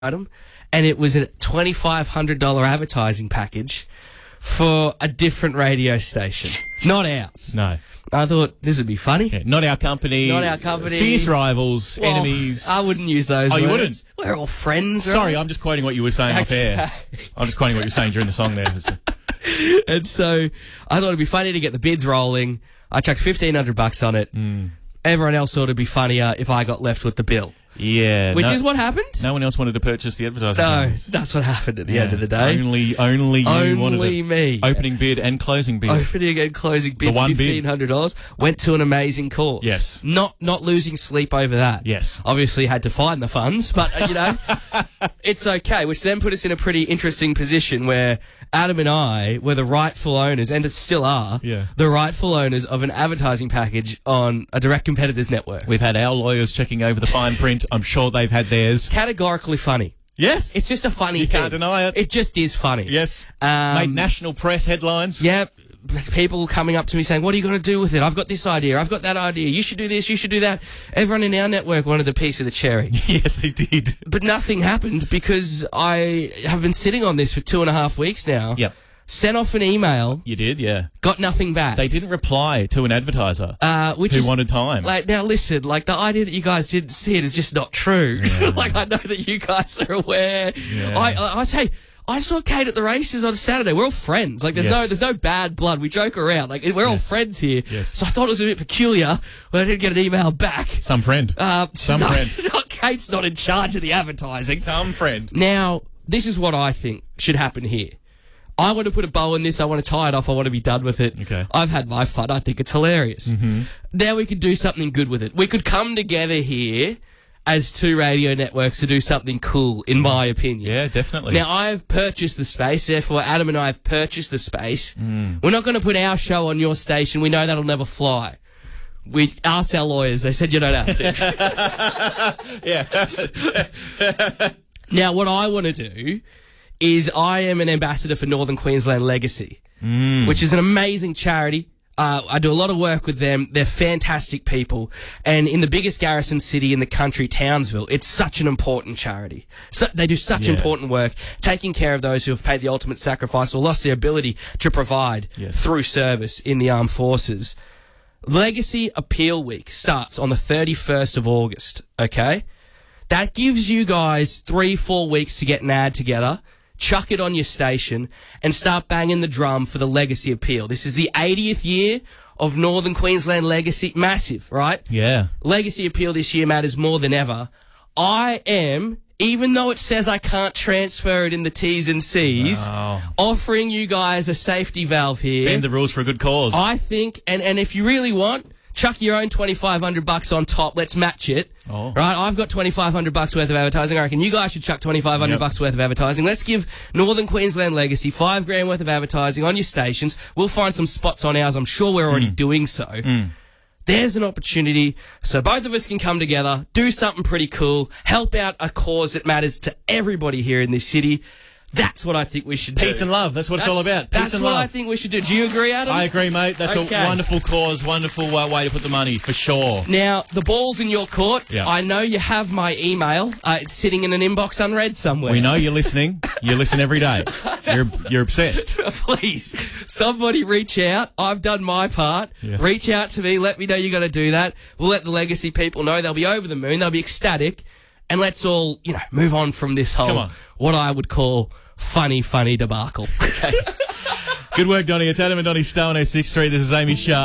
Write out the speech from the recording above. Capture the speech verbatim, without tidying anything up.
item, and it was a twenty-five hundred dollars advertising package for a different radio station. Not ours. No. I thought this would be funny. Yeah, not our company. Not our company. Fierce rivals, Well, enemies. I wouldn't use those Oh, words. you wouldn't? We're all friends, right? Sorry, I'm just quoting what you were saying off air. I'm just quoting what you were saying during the song there. And so I thought it'd be funny to get the bids rolling. I chucked fifteen hundred bucks on it. Mm. Everyone else thought it'd be funnier if I got left with the bill. Yeah. Which no, is what happened? No one else wanted to purchase the advertising. No, channels. that's what happened at the Yeah. end of the day. Only, only you Only wanted it. me. Opening bid and closing bid. Opening and closing bid, The one bid. fifteen hundred dollars. Went to an amazing cause. Yes. Not not losing sleep over that. Yes. Obviously had to find the funds, but, uh, you know, it's okay, which then put us in a pretty interesting position where Adam and I were the rightful owners, and it still are, Yeah. the rightful owners of an advertising package on a direct competitor's network. We've had our lawyers checking over the fine print. I'm sure they've had theirs. Categorically funny. Yes. It's just a funny You thing. can't deny it. It just is funny. Yes. Um, Made national press headlines. Yeah, people coming up to me saying, what are you going to do with it? I've got this idea. I've got that idea. You should do this. You should do that. Everyone in our network wanted a piece of the cherry. Yes, they did. But nothing happened because I have been sitting on this for two and a half weeks now. Yep. Sent off an email. You did, yeah. Got nothing back. They didn't reply to an advertiser uh, which who is, wanted time. Like, now listen, like the idea that you guys didn't see it is just not true. Yeah. Like, I know that you guys are aware. Yeah. I, I, I say, I saw Kate at the races on Saturday. We're all friends. Like, there's Yes. no, there's no bad blood. We joke around. Like, we're all Yes. friends here. Yes. So I thought it was a bit peculiar when I didn't get an email back. Some friend. Uh, Some no, friend. not- Kate's not in charge of the advertising. Some friend. Now, this is what I think should happen here. I want to put a bow on this. I want to tie it off. I want to be done with it. Okay. I've had my fun. I think it's hilarious. Mm-hmm. Now we could do something good with it. We could come together here as two radio networks to do something cool, in my opinion. Yeah, definitely. Now, I've purchased the space, therefore Adam and I have purchased the space. Mm. We're not going to put our show on your station. We know that'll never fly. We asked our lawyers. They said you don't have to. Yeah. Now, what I want to do is I am an ambassador for Northern Queensland Legacy, Mm. which is an amazing charity. Uh, I do a lot of work with them. They're fantastic people. And in the biggest garrison city in the country, Townsville, it's such an important charity. So they do such Yeah. important work, taking care of those who have paid the ultimate sacrifice or lost their ability to provide Yes. through service in the armed forces. Legacy Appeal Week starts on the thirty-first of August, okay? That gives you guys three, four weeks to get an ad together, chuck it on your station, and start banging the drum for the Legacy Appeal. This is the eightieth year of Northern Queensland Legacy. Massive, right? Yeah. Legacy Appeal this year matters more than ever. I am, even though it says I can't transfer it in the T's and C's, Wow. offering you guys a safety valve here. Bend the rules for a good cause. I think, and, and if you really want, chuck your own twenty-five hundred bucks on top. Let's match it. Oh. Right? I've got twenty-five hundred bucks worth of advertising. I reckon you guys should chuck twenty-five hundred Yep. bucks worth of advertising. Let's give Northern Queensland Legacy five grand worth of advertising on your stations. We'll find some spots on ours. I'm sure we're already Mm. doing so. Mm. There's an opportunity so both of us can come together, do something pretty cool, help out a cause that matters to everybody here in this city. That's what I think we should do. Peace and love. That's what it's That's- all about. Peace That's and what love. I think we should do. Do you agree, Adam? I agree, mate. That's Okay. a wonderful cause, wonderful uh, way to put the money, for sure. Now, the ball's in your court. Yeah. I know you have my email. Uh, it's sitting in an inbox unread somewhere. We know you're listening. You listen every day. You're you're obsessed. Please, somebody reach out. I've done my part. Yes. Reach out to me. Let me know you're going to do that. We'll let the Legacy people know. They'll be over the moon. They'll be ecstatic. And let's all, you know, move on from this whole, Come on. what I would call funny, funny debacle. Okay. Good work, Donny. It's Adam and Donny Stone, oh six three. This is Amy Sharp.